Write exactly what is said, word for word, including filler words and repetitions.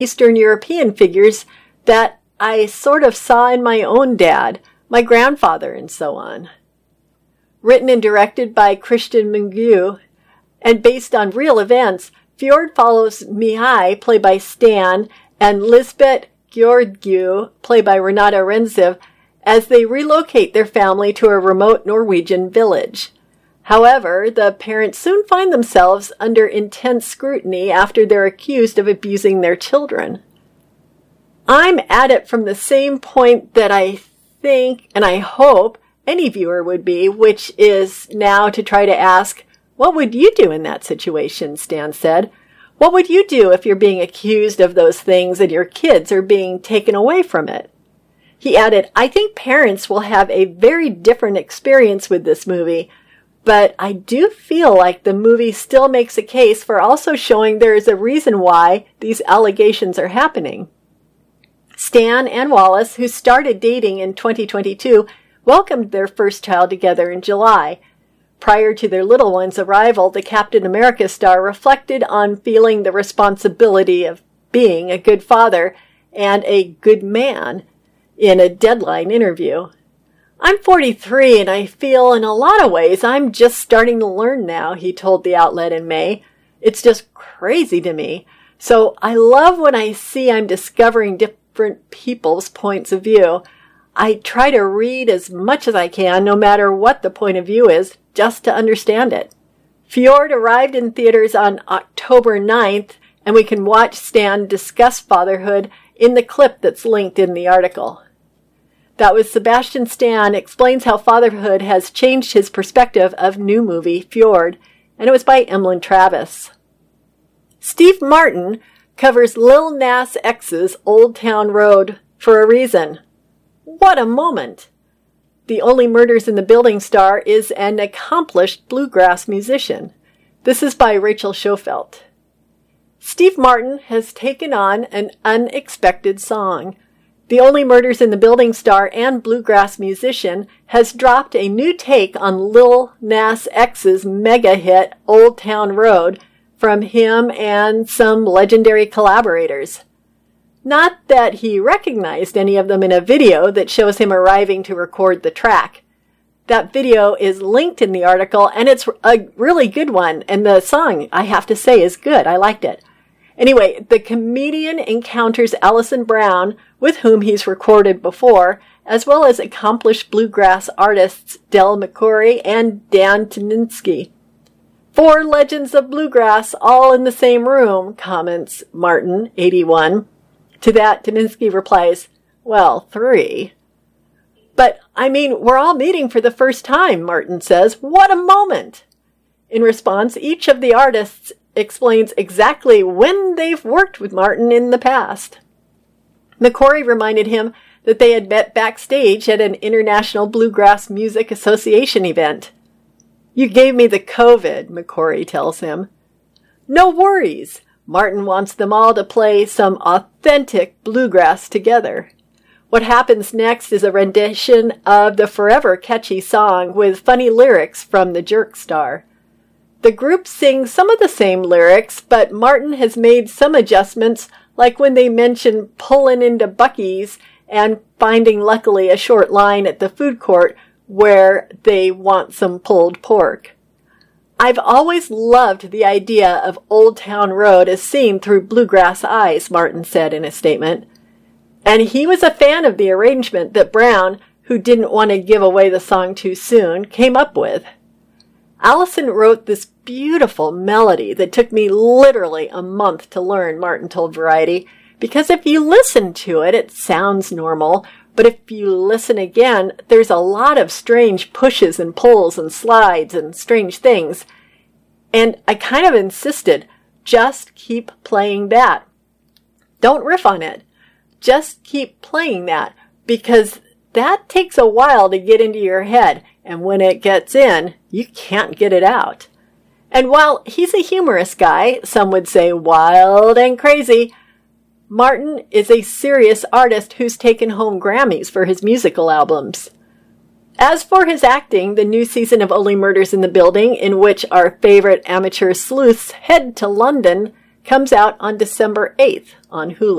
Eastern European figures that I sort of saw in my own dad, my grandfather, and so on. Written and directed by Christian Mungiu and based on real events, Fjord follows Mihai, played by Stan, and Lisbeth Georgiou, played by Renata Renziv, as they relocate their family to a remote Norwegian village. However, the parents soon find themselves under intense scrutiny after they're accused of abusing their children. I'm at it from the same point that I think, and I hope, any viewer would be, which is now to try to ask, what would you do in that situation, Stan said. What would you do if you're being accused of those things and your kids are being taken away from it? He added, I think parents will have a very different experience with this movie, but I do feel like the movie still makes a case for also showing there is a reason why these allegations are happening. Stan and Wallace, who started dating in twenty twenty-two, welcomed their first child together in July. Prior to their little one's arrival, the Captain America star reflected on feeling the responsibility of being a good father and a good man in a Deadline interview. I'm forty-three and I feel in a lot of ways I'm just starting to learn now, he told the outlet in May. It's just crazy to me. So I love when I see I'm discovering different people's points of view. I try to read as much as I can, no matter what the point of view is, just to understand it. Fjord arrived in theaters on October ninth, and we can watch Stan discuss fatherhood in the clip that's linked in the article. That was Sebastian Stan explains how fatherhood has changed his perspective of new movie Fjord, and it was by Emlyn Travis. Steve Martin covers Lil Nas X's Old Town Road for a reason. What a moment! The Only Murders in the Building star is an accomplished bluegrass musician. This is by Rachel Schofield. Steve Martin has taken on an unexpected song. The Only Murders in the Building star and bluegrass musician has dropped a new take on Lil Nas X's mega hit Old Town Road from him and some legendary collaborators. Not that he recognized any of them in a video that shows him arriving to record the track. That video is linked in the article, and it's a really good one, and the song, I have to say, is good. I liked it. Anyway, the comedian encounters Alison Brown, with whom he's recorded before, as well as accomplished bluegrass artists Del McCoury and Dan Tininsky. Four legends of bluegrass all in the same room, comments Martin, eighty-one. To that, Tininsky replies, well, three. But, I mean, we're all meeting for the first time, Martin says. What a moment! In response, each of the artists explains exactly when they've worked with Martin in the past. McCoury reminded him that they had met backstage at an International Bluegrass Music Association event. You gave me the COVID, McCoury tells him. No worries. Martin wants them all to play some authentic bluegrass together. What happens next is a rendition of the forever catchy song with funny lyrics from the Jerk star. The group sings some of the same lyrics, but Martin has made some adjustments, like when they mention pulling into Buc-ee's and finding luckily a short line at the food court where they want some pulled pork. I've always loved the idea of Old Town Road as seen through bluegrass eyes, Martin said in a statement. And he was a fan of the arrangement that Brown, who didn't want to give away the song too soon, came up with. Allison wrote this beautiful melody that took me literally a month to learn, Martin told Variety, because if you listen to it, it sounds normal, but if you listen again, there's a lot of strange pushes and pulls and slides and strange things. And I kind of insisted, just keep playing that. Don't riff on it. Just keep playing that, because that takes a while to get into your head, and when it gets in, you can't get it out. And while he's a humorous guy, some would say wild and crazy, Martin is a serious artist who's taken home Grammys for his musical albums. As for his acting, the new season of Only Murders in the Building, in which our favorite amateur sleuths head to London, comes out on December eighth on Hulu.